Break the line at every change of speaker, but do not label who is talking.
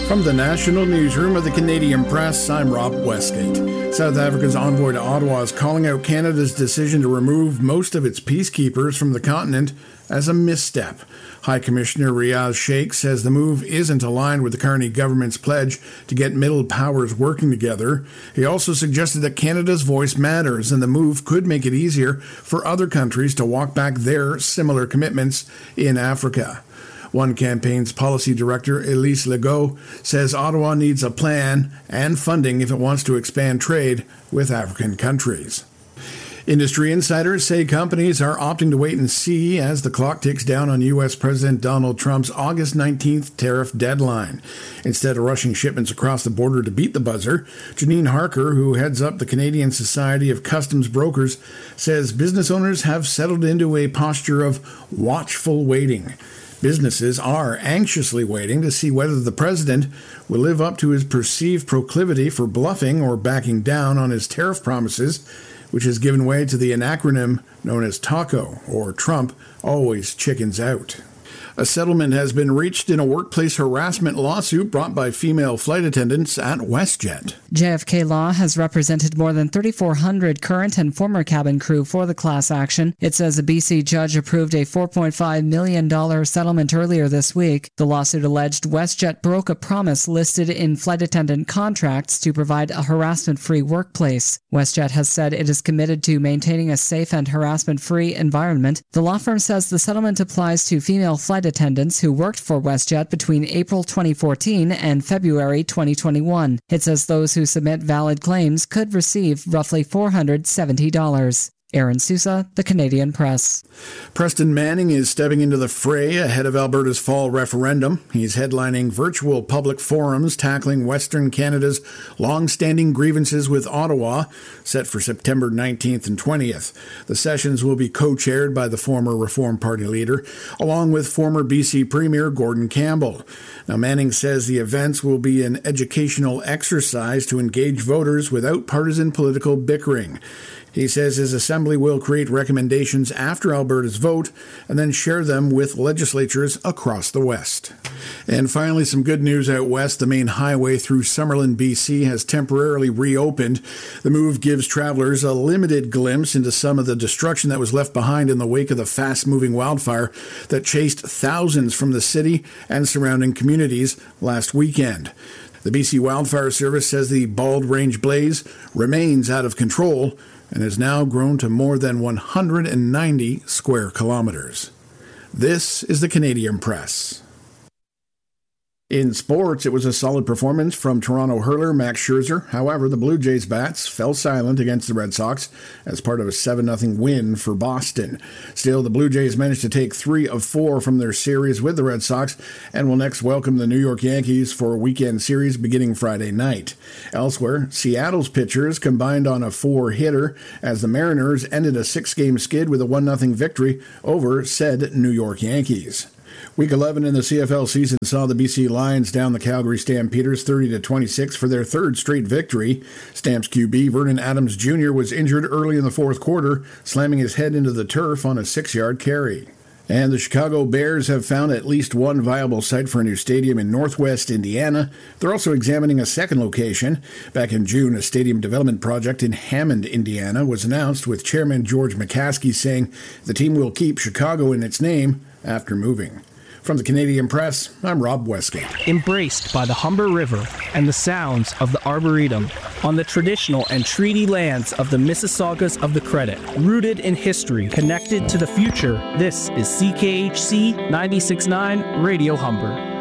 From the National Newsroom of the Canadian Press, I'm Rob Westgate. South Africa's envoy to Ottawa is calling out Canada's decision to remove most of its peacekeepers from the continent as a misstep. High Commissioner Riaz Sheikh says the move isn't aligned with the Carney government's pledge to get middle powers working together. He also suggested that Canada's voice matters and the move could make it easier for other countries to walk back their similar commitments in Africa. One campaign's policy director, Elise Legault, says Ottawa needs a plan and funding if it wants to expand trade with African countries. Industry insiders say companies are opting to wait and see as the clock ticks down on U.S. President Donald Trump's August 19th tariff deadline. Instead of rushing shipments across the border to beat the buzzer, Janine Harker, who heads up the Canadian Society of Customs Brokers, says business owners have settled into a posture of watchful waiting. Businesses are anxiously waiting to see whether the president will live up to his perceived proclivity for bluffing or backing down on his tariff promises, which has given way to the acronym known as TACO, or Trump always chickens out. A settlement has been reached in a workplace harassment lawsuit brought by female flight attendants at WestJet.
JFK Law has represented more than 3,400 current and former cabin crew for the class action. It says a BC judge approved a $4.5 million settlement earlier this week. The lawsuit alleged WestJet broke a promise listed in flight attendant contracts to provide a harassment-free workplace. WestJet has said it is committed to maintaining a safe and harassment-free environment. The law firm says the settlement applies to female flight attendants who worked for WestJet between April 2014 and February 2021. It says those who submit valid claims could receive roughly $470. Aaron Sousa, The Canadian Press.
Preston Manning is stepping into the fray ahead of Alberta's fall referendum. He's headlining virtual public forums tackling Western Canada's long-standing grievances with Ottawa, set for September 19th and 20th. The sessions will be co-chaired by the former Reform Party leader, along with former BC Premier Gordon Campbell. Now, Manning says the events will be an educational exercise to engage voters without partisan political bickering. He says his assembly will create recommendations after Alberta's vote and then share them with legislatures across the West. And finally, some good news out west. The main highway through Summerlin, BC has temporarily reopened. The move gives travelers a limited glimpse into some of the destruction that was left behind in the wake of the fast-moving wildfire that chased thousands from the city and surrounding communities last weekend. The BC Wildfire Service says the Bald Range blaze remains out of control and has now grown to more than 190 square kilometers. This is the Canadian Press. In sports, it was a solid performance from Toronto hurler Max Scherzer. However, the Blue Jays bats fell silent against the Red Sox as part of a 7-0 win for Boston. Still, the Blue Jays managed to take 3 of 4 from their series with the Red Sox and will next welcome the New York Yankees for a weekend series beginning Friday night. Elsewhere, Seattle's pitchers combined on a 4-hitter as the Mariners ended a 6-game skid with a 1-0 victory over said New York Yankees. Week 11 in the CFL season saw the BC Lions down the Calgary Stampeders 30-26 for their third straight victory. Stamps QB Vernon Adams Jr. was injured early in the fourth quarter, slamming his head into the turf on a 6-yard carry. And the Chicago Bears have found at least one viable site for a new stadium in northwest Indiana. They're also examining a second location. Back in June, a stadium development project in Hammond, Indiana was announced, with Chairman George McCaskey saying the team will keep Chicago in its name after moving. From the Canadian Press, I'm Rob Westgate.
Embraced by the Humber River and the sounds of the Arboretum, on the traditional and treaty lands of the Mississaugas of the Credit, rooted in history, connected to the future, this is CKHC 96.9 Radio Humber.